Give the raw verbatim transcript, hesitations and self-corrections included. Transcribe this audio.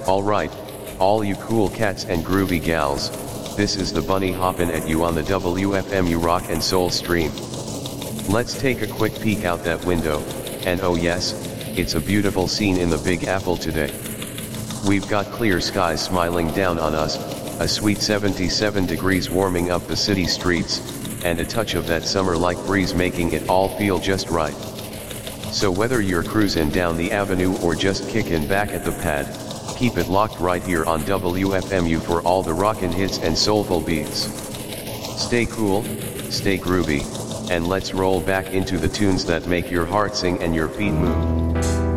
Alright, all you cool cats and groovy gals, this is the bunny hoppin' at you on the W F M U Rock and Soul stream. Let's take a quick peek out that window, and oh yes, it's a beautiful scene in the Big Apple today. We've got clear skies smiling down on us, a sweet seventy-seven degrees warming up the city streets, and a touch of that summer-like breeze making it all feel just right. So whether you're cruising down the avenue or just kicking back at the pad, keep it locked right here on W F M U for all the rockin' hits and soulful beats. Stay cool, stay groovy, and let's roll back into the tunes that make your heart sing and your feet move.